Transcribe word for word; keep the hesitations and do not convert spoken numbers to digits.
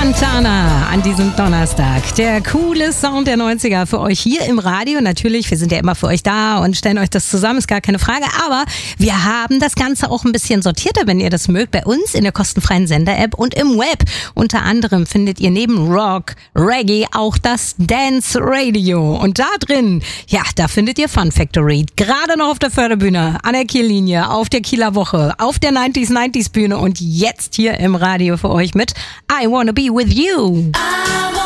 Santana an diesem Donnerstag. Der coole Sound der neunziger für euch hier im Radio. Natürlich, wir sind ja immer für euch da und stellen euch das zusammen, ist gar keine Frage. Aber wir haben das Ganze auch ein bisschen sortierter, wenn ihr das mögt, bei uns in der kostenfreien Sender-App und im Web. Unter anderem findet ihr neben Rock, Reggae auch das Dance Radio. Und da drin, ja, da findet ihr Fun Factory. Gerade noch auf der Förderbühne, an der Kiellinie, auf der Kieler Woche, auf der neunziger neunziger Bühne und jetzt hier im Radio für euch mit I Wanna Be With You.